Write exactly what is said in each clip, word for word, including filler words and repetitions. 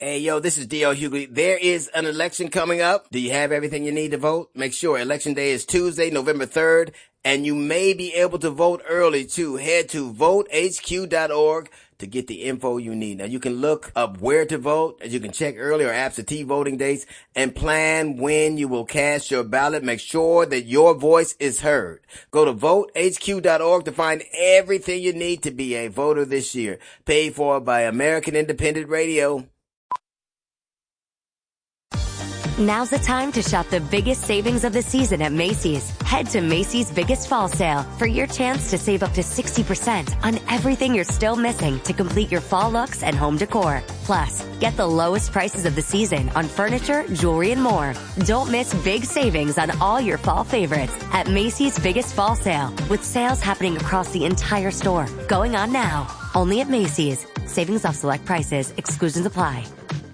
Hey, yo, this is D L Hughley. There is an election coming up. Do you have everything you need to vote? Make sure Election Day is Tuesday, November third, and you may be able to vote early, too. Head to vote h q dot org to get the info you need. Now, you can look up where to vote, as you can check early or absentee voting dates, and plan when you will cast your ballot. Make sure that your voice is heard. Go to vote h q dot org to find everything you need to be a voter this year. Paid for by American Independent Radio. Now's the time to shop the biggest savings of the season at Macy's. Head to Macy's Biggest Fall Sale for your chance to save up to sixty percent on everything you're still missing to complete your fall looks and home decor. Plus, get the lowest prices of the season on furniture, jewelry, and more. Don't miss big savings on all your fall favorites at Macy's Biggest Fall Sale, with sales happening across the entire store. Going on now. Only at Macy's. Savings off select prices. Exclusions apply.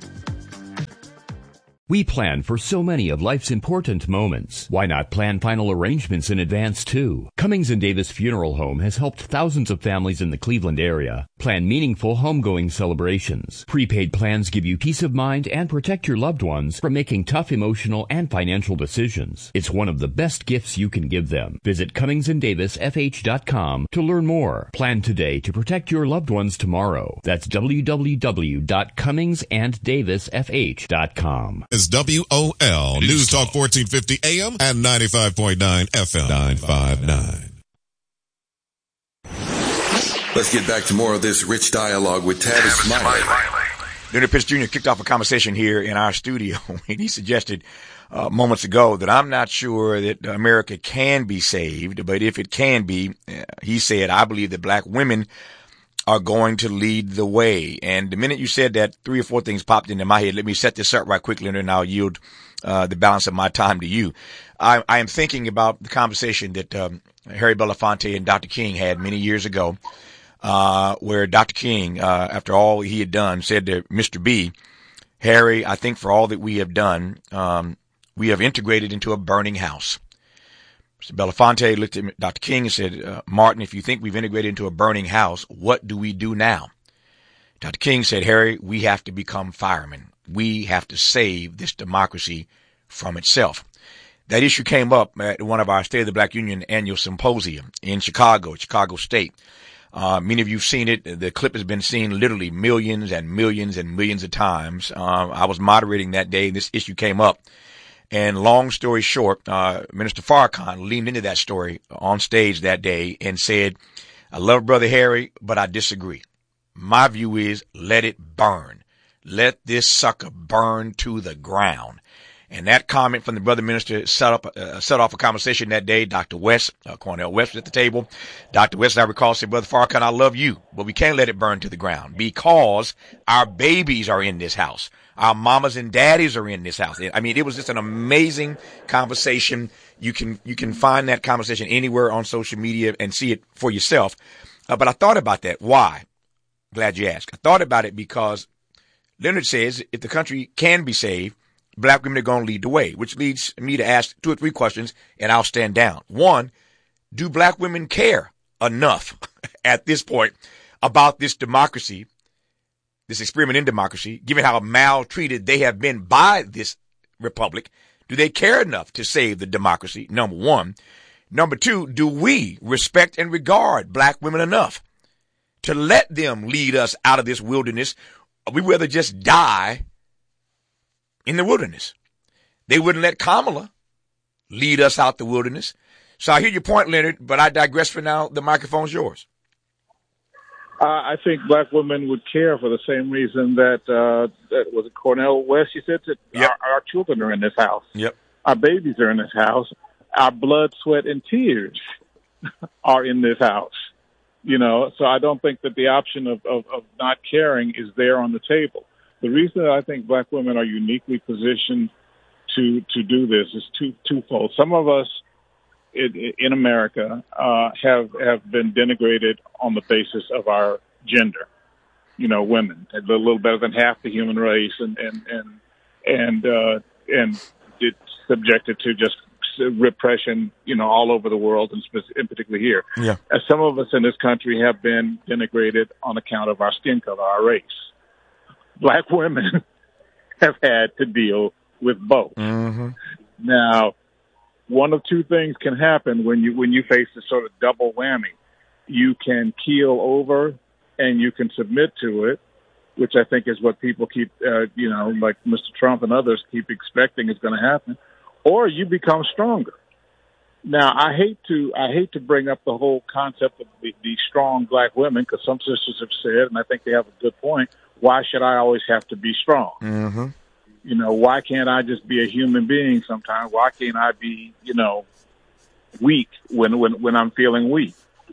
We plan for so many of life's important moments. Why not plan final arrangements in advance, too? Cummings and Davis Funeral Home has helped thousands of families in the Cleveland area plan meaningful homegoing celebrations. Prepaid plans give you peace of mind and protect your loved ones from making tough emotional and financial decisions. It's one of the best gifts you can give them. Visit Cummings and Davis F H dot com to learn more. Plan today to protect your loved ones tomorrow. That's w w w dot cummings and davis f h dot com. Is W O L News Talk fourteen fifty A M and ninety-five point nine F M. nine five nine. Let's get back to more of this rich dialogue with Tavis Smiley. Leonard Pitts Junior kicked off a conversation here in our studio, and he suggested uh, moments ago that I'm not sure that America can be saved, but if it can be, uh, he said, I believe that black women are going to lead the way. And the minute you said that, three or four things popped into my head. Let me set this up right quickly, and then I'll yield uh, the balance of my time to you. I, I am thinking about the conversation that um, Harry Belafonte and Doctor King had many years ago, uh, where Doctor King, uh, after all he had done, said to Mister B, Harry, I think for all that we have done, um, we have integrated into a burning house. Mister Belafonte looked at Doctor King and said, uh, Martin, if you think we've integrated into a burning house, what do we do now? Doctor King said, Harry, we have to become firemen. We have to save this democracy from itself. That issue came up at one of our State of the Black Union annual symposium in Chicago, Chicago State. Uh, many of you have seen it. The clip has been seen literally millions and millions and millions of times. Uh, I was moderating that day. This issue came up. And long story short, uh, Minister Farrakhan leaned into that story on stage that day and said, I love Brother Harry, but I disagree. My view is let it burn. Let this sucker burn to the ground. And that comment from the brother minister set up, uh, set off a conversation that day. Doctor West, uh, Cornel West was at the table. Doctor West, I recall, said, Brother Farrakhan, I love you, but we can't let it burn to the ground because our babies are in this house. Our mamas and daddies are in this house. I mean, it was just an amazing conversation. You can, you can find that conversation anywhere on social media and see it for yourself. Uh, but I thought about that. Why? Glad you asked. I thought about it because Leonard says if the country can be saved, black women are going to lead the way, which leads me to ask two or three questions, and I'll stand down. One, do black women care enough at this point about this democracy, this experiment in democracy, given how maltreated they have been by this republic? Do they care enough to save the democracy? Number one. Number two, do we respect and regard black women enough to let them lead us out of this wilderness? We'd rather just die in the wilderness. They wouldn't let Kamala lead us out the wilderness. So I hear your point, Leonard, but I digress for now. The microphone's yours. Uh, I think black women would care for the same reason that, uh, that was it Cornel West, you said, that yep. our, our children are in this house. Yep. Our babies are in this house. Our blood, sweat, and tears are in this house. You know, so I don't think that the option of, of, of not caring is there on the table. The reason that I think black women are uniquely positioned to to do this is two, twofold. Some of us in, in America uh, have have been denigrated on the basis of our gender. You know, women, a little better than half the human race, and and and and uh, and it's subjected to just repression, you know, all over the world, and, spe- and particularly here. Yeah. As some of us in this country have been denigrated on account of our skin color, our race. Black women have had to deal with both. Mm-hmm. Now, one of two things can happen when you when you face this sort of double whammy. You can keel over and you can submit to it, which I think is what people keep, uh, you know, like Mister Trump and others keep expecting is going to happen, or you become stronger. Now, I hate to I hate to bring up the whole concept of the, the strong black women, because some sisters have said, and I think they have a good point, why should I always have to be strong? Mm-hmm. You know, why can't I just be a human being sometimes? Why can't I be, you know, weak when when, when I'm feeling weak?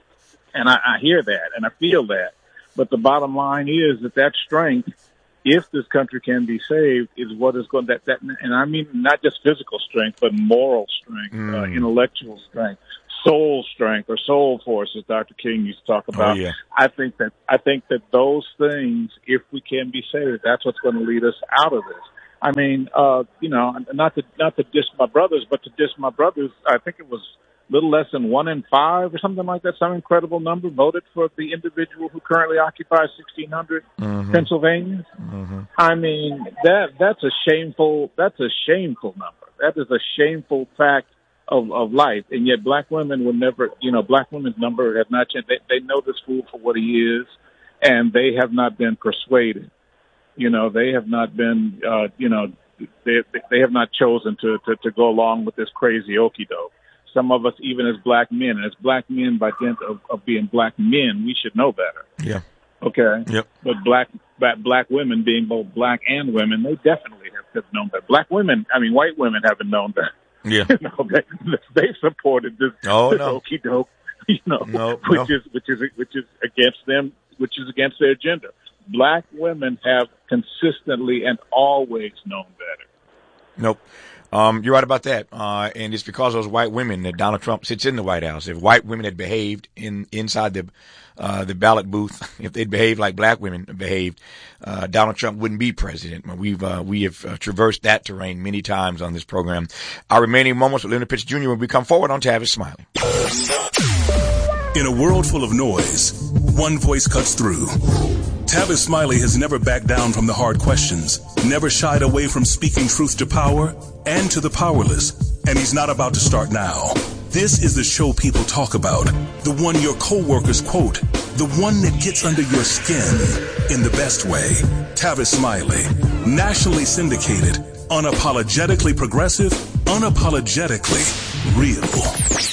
And I, I hear that and I feel that. But the bottom line is that that strength, if this country can be saved, is what is going that that. And I mean not just physical strength, but moral strength, mm. uh, intellectual strength, soul strength, or soul force, as Doctor King used to talk about. Oh, yeah. I think that I think that those things, if we can be saved, that's what's going to lead us out of this. I mean, uh, you know, not to not to diss my brothers, but to diss my brothers. I think it was a little less than one in five or something like that, some incredible number, voted for the individual who currently occupies sixteen hundred mm-hmm. Pennsylvania. Mm-hmm. I mean, that that's a shameful that's a shameful number. That is a shameful fact of, of life. And yet black women will never, you know, black women's number have not changed. They, they know this fool for what he is, and they have not been persuaded. You know, they have not been, uh, you know, they they have not chosen to, to, to go along with this crazy okie doke. Some of us, even as black men, and as black men by dint of, of being black men, we should know better. Yeah. Okay. Yep. But black, black black women, being both black and women, they definitely have, have known better. Black women, I mean, white women haven't known better. Yeah. You know, they they supported this, oh, this no. okie doke. You know, no, which no. is which is which is against them, which is against their agenda. Black women have consistently and always known better. Nope. Um, you're right about that. Uh, and it's because of those white women that Donald Trump sits in the White House. If white women had behaved in, inside the, uh, the ballot booth, if they'd behaved like black women behaved, uh, Donald Trump wouldn't be president. We've, uh, we have uh, traversed that terrain many times on this program. Our remaining moments with Leonard Pitts Junior when we come forward on Tavis Smiley. In a world full of noise, one voice cuts through. Tavis Smiley has never backed down from the hard questions, never shied away from speaking truth to power and to the powerless, and he's not about to start now. This is the show people talk about, the one your coworkers quote, the one that gets under your skin in the best way. Tavis Smiley, nationally syndicated, unapologetically progressive, unapologetically real.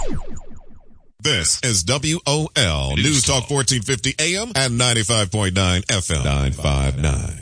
This is W O L News Talk fourteen fifty A M and ninety-five point nine F M. nine five nine.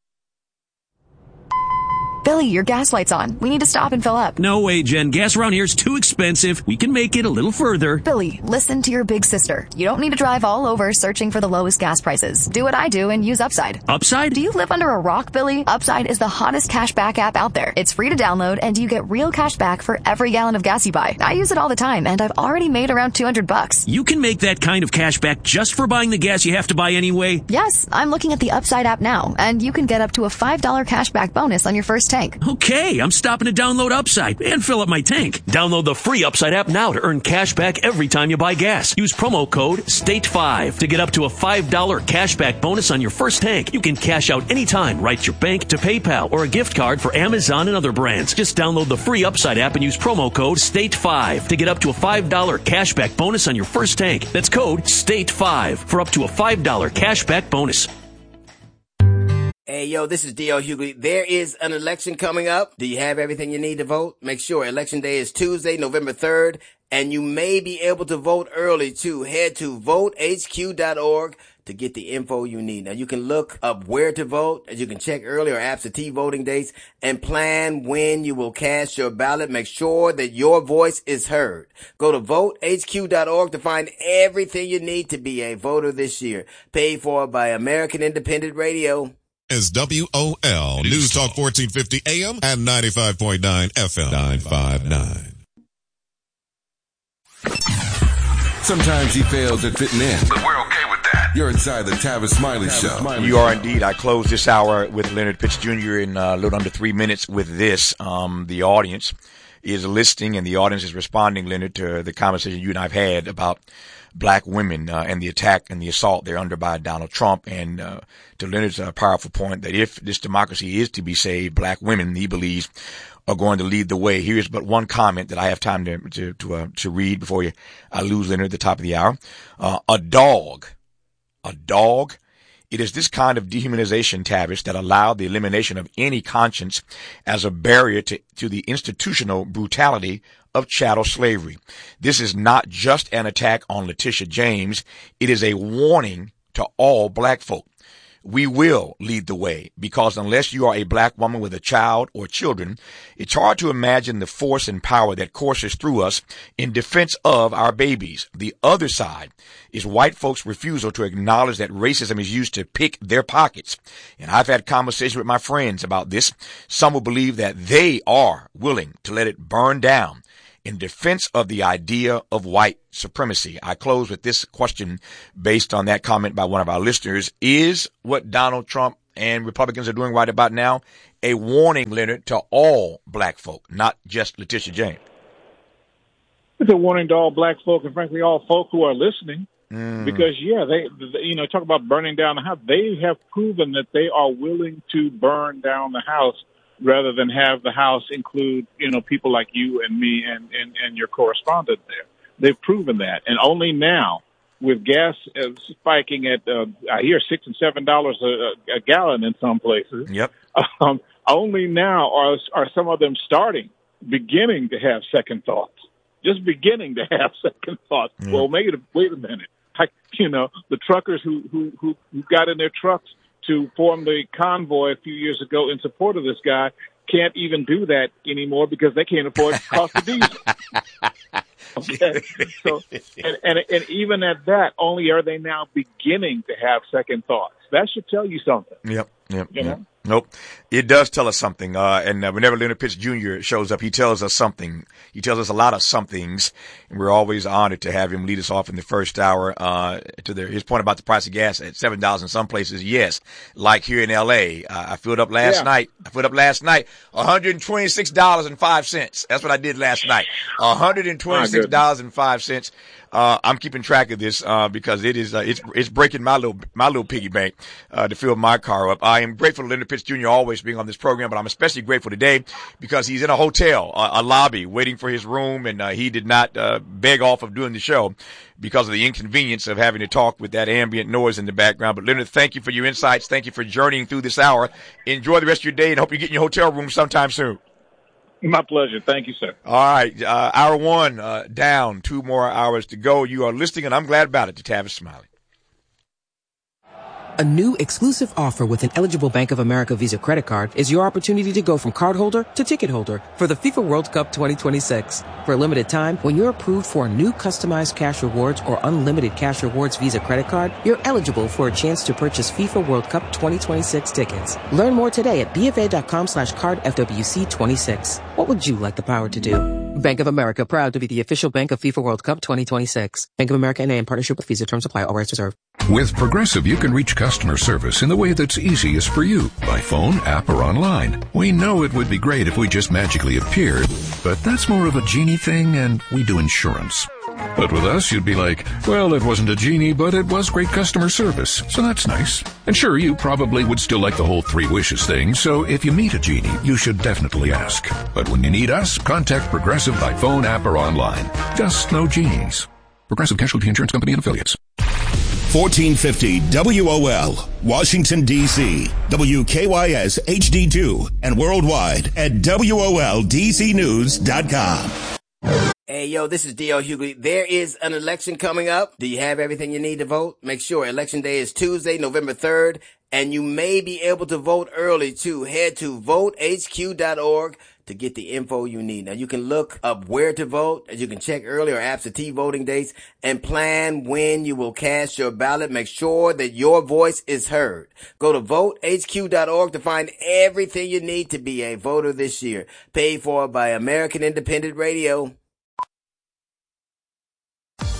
Billy, your gas light's on. We need to stop and fill up. No way, Jen. Gas around here is too expensive. We can make it a little further. Billy, listen to your big sister. You don't need to drive all over searching for the lowest gas prices. Do what I do and use Upside. Upside? Do you live under a rock, Billy? Upside is the hottest cashback app out there. It's free to download, and you get real cash back for every gallon of gas you buy. I use it all the time, and I've already made around two hundred bucks. You can make that kind of cash back just for buying the gas you have to buy anyway? Yes, I'm looking at the Upside app now, and you can get up to a five dollars cashback bonus on your first tank. Okay, I'm stopping to download Upside and fill up my tank. Download the free Upside app now to earn cash back every time you buy gas. Use promo code state five to get up to a five dollars cashback bonus on your first tank. You can cash out anytime right to your bank, to PayPal, or a gift card for Amazon and other brands. Just download the free Upside app and use promo code state five to get up to a five dollars cashback bonus on your first tank. That's code state five for up to a five dollars cashback bonus. Hey, yo, this is D L Hughley. There is an election coming up. Do you have everything you need to vote? Make sure Election Day is Tuesday, November third, and you may be able to vote early, too. Head to vote H Q dot org to get the info you need. Now, you can look up where to vote, as you can check early or absentee voting dates, and plan when you will cast your ballot. Make sure that your voice is heard. Go to vote H Q dot org to find everything you need to be a voter this year. Paid for by American Independent Radio. Is W O L News Talk fourteen fifty A M and ninety-five point nine F M. nine five nine. Sometimes he fails at fitting in, but we're okay with that. You're inside the Tavis Smiley Show. Smiley you are indeed. I close this hour with Leonard Pitts Junior in uh, a little under three minutes with this. Um, the audience is listening, and the audience is responding, Leonard, to the conversation you and I have had about black women uh, and the attack and the assault they're under by Donald Trump. And uh, to Leonard's uh, powerful point that if this democracy is to be saved, black women, he believes, are going to lead the way. Here's but one comment that I have time to to to, uh, to read before you, I lose Leonard at the top of the hour. Uh, a dog, a dog. It is this kind of dehumanization, Tavish, that allowed the elimination of any conscience as a barrier to, to the institutional brutality of chattel slavery. This is not just an attack on Letitia James. It is a warning to all black folk. We will lead the way, because unless you are a black woman with a child or children, it's hard to imagine the force and power that courses through us in defense of our babies. The other side is white folks' refusal to acknowledge that racism is used to pick their pockets. And I've had conversations with my friends about this. Some will believe that they are willing to let it burn down in defense of the idea of white supremacy. I close with this question based on that comment by one of our listeners. Is what Donald Trump and Republicans are doing right about now a warning, Leonard, to all black folk, not just Letitia James? It's a warning to all black folk and, frankly, all folk who are listening. Mm. Because, yeah, they, they, you know, talk about burning down the house. They have proven that they are willing to burn down the house rather than have the House include, you know, people like you and me and, and, and your correspondent there. They've proven that. And only now, with gas uh, spiking at, uh, I hear, six and seven dollars a, a gallon in some places. Yep. Um, only now are are some of them starting, beginning to have second thoughts. Just beginning to have second thoughts. Mm. Well, wait a, wait a minute. I, you know, the truckers who, who, who, who got in their trucks to form the convoy a few years ago in support of this guy can't even do that anymore because they can't afford the cost of diesel. Okay, so and, and and even at that, only are they now beginning to have second thoughts. That should tell you something. Yep, yep, you yep. know? Nope. It does tell us something. Uh, and uh, whenever Leonard Pitts Junior shows up, he tells us something. He tells us a lot of somethings. And we're always honored to have him lead us off in the first hour, uh, to the, his point about the price of gas at seven dollars in some places. Yes. Like here in L A. Uh, I filled up last yeah. night. I filled up last night. one hundred twenty-six dollars and five cents. That's what I did last night. one hundred twenty-six dollars and five cents. Uh, I'm keeping track of this, uh, because it is, uh, it's, it's breaking my little, my little piggy bank, uh, to fill my car up. I am grateful to Leonard Pitts Junior always being on this program, but I'm especially grateful today because he's in a hotel, a, a lobby, waiting for his room, and, uh, he did not, uh, beg off of doing the show because of the inconvenience of having to talk with that ambient noise in the background. But Leonard, thank you for your insights. Thank you for journeying through this hour. Enjoy the rest of your day and hope you get in your hotel room sometime soon. My pleasure. Thank you, sir. All right. Uh, hour one, uh, down. Two more hours to go. You are listening, and I'm glad about it, to Tavis Smiley. A new exclusive offer with an eligible Bank of America Visa credit card is your opportunity to go from cardholder to ticket holder for the FIFA World Cup twenty twenty-six. For a limited time, when you're approved for a new customized cash rewards or unlimited cash rewards Visa credit card, you're eligible for a chance to purchase FIFA World Cup twenty twenty-six tickets. Learn more today at bfa.com slash card FWC twenty-six. What would you like the power to do? Bank of America, proud to be the official bank of FIFA World Cup twenty twenty-six. Bank of America N A in partnership with Visa. Terms apply. All rights reserved. With Progressive, you can reach customer service in the way that's easiest for you, by phone, app, or online. We know it would be great if we just magically appeared, but that's more of a genie thing, and we do insurance. But with us, you'd be like, well, it wasn't a genie, but it was great customer service, so that's nice. And sure, you probably would still like the whole three wishes thing, so if you meet a genie, you should definitely ask. But when you need us, contact Progressive by phone, app, or online. Just no genies. Progressive Casualty Insurance Company and Affiliates. fourteen fifty W O L, Washington, D C, W K Y S H D two, and worldwide at W O L D C news dot com. Hey, yo, this is D L Hughley. There is an election coming up. Do you have everything you need to vote? Make sure Election Day is Tuesday, November third, and you may be able to vote early, too. Head to vote H Q dot org to get the info you need. Now, you can look up where to vote, as you can check early or absentee voting dates, and plan when you will cast your ballot. Make sure that your voice is heard. Go to vote H Q dot org to find everything you need to be a voter this year. Paid for by American Independent Radio.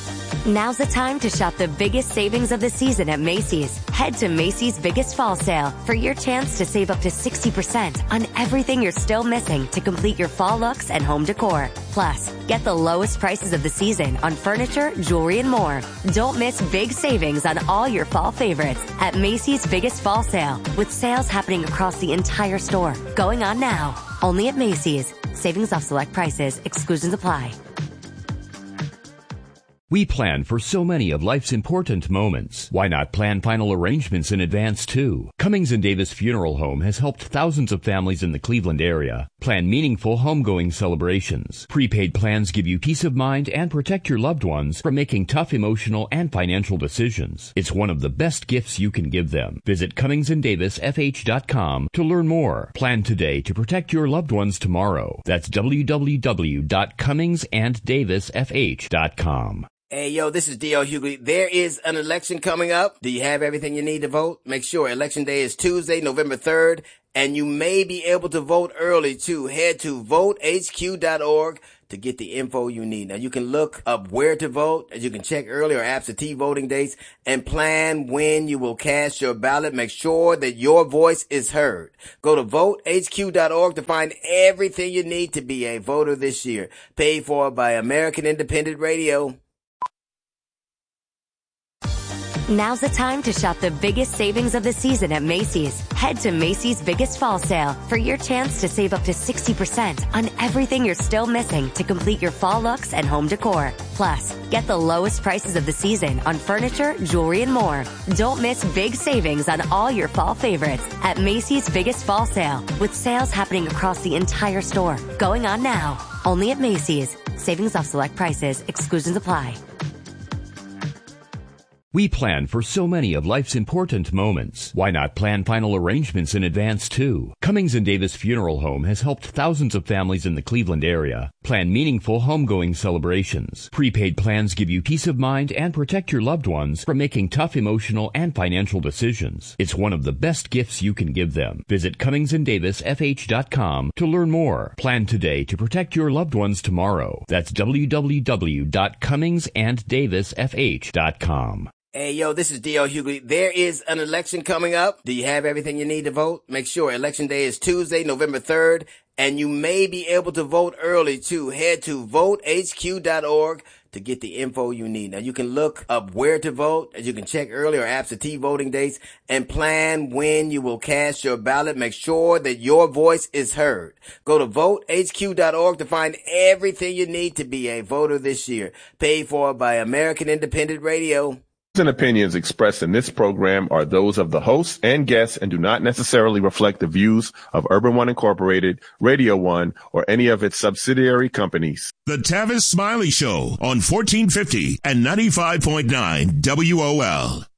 Now's the time to shop the biggest savings of the season at Macy's. Head to Macy's Biggest Fall Sale for your chance to save up to sixty percent on everything you're still missing to complete your fall looks and home decor. Plus, get the lowest prices of the season on furniture, jewelry, and more. Don't miss big savings on all your fall favorites at Macy's Biggest Fall Sale, with sales happening across the entire store. Going on now, only at Macy's. Savings off select prices. Exclusions apply. We plan for so many of life's important moments. Why not plan final arrangements in advance, too? Cummings and Davis Funeral Home has helped thousands of families in the Cleveland area plan meaningful homegoing celebrations. Prepaid plans give you peace of mind and protect your loved ones from making tough emotional and financial decisions. It's one of the best gifts you can give them. Visit Cummings and Davis F H dot com to learn more. Plan today to protect your loved ones tomorrow. That's w w w dot cummings and davis f h dot com. Hey, yo, this is D L Hughley. There is an election coming up. Do you have everything you need to vote? Make sure Election Day is Tuesday, November third, and you may be able to vote early, too. Head to vote h q dot org to get the info you need. Now, you can look up where to vote, as you can check early or absentee voting dates, and plan when you will cast your ballot. Make sure that your voice is heard. Go to vote h q dot org to find everything you need to be a voter this year. Paid for by American Independent Radio. Now's the time to shop the biggest savings of the season at Macy's. Head to Macy's Biggest Fall Sale for your chance to save up to sixty percent on everything you're still missing to complete your fall looks and home decor. Plus, get the lowest prices of the season on furniture, jewelry, and more. Don't miss big savings on all your fall favorites at Macy's Biggest Fall Sale, with sales happening across the entire store. Going on now, only at Macy's. Savings off select prices. Exclusions apply. We plan for so many of life's important moments. Why not plan final arrangements in advance, too? Cummings and Davis Funeral Home has helped thousands of families in the Cleveland area plan meaningful homegoing celebrations. Prepaid plans give you peace of mind and protect your loved ones from making tough emotional and financial decisions. It's one of the best gifts you can give them. Visit Cummings and Davis F H dot com to learn more. Plan today to protect your loved ones tomorrow. That's w w w dot cummings and davis f h dot com. Hey, yo, this is D L Hughley. There is an election coming up. Do you have everything you need to vote? Make sure Election Day is Tuesday, November third, and you may be able to vote early, too. Head to vote h q dot org to get the info you need. Now, you can look up where to vote, as you can check early or absentee voting dates, and plan when you will cast your ballot. Make sure that your voice is heard. Go to vote h q dot org to find everything you need to be a voter this year. Paid for by American Independent Radio. And opinions expressed in this program are those of the hosts and guests and do not necessarily reflect the views of Urban One Incorporated, Radio One, or any of its subsidiary companies. The Tavis Smiley Show on fourteen fifty and ninety-five point nine W O L.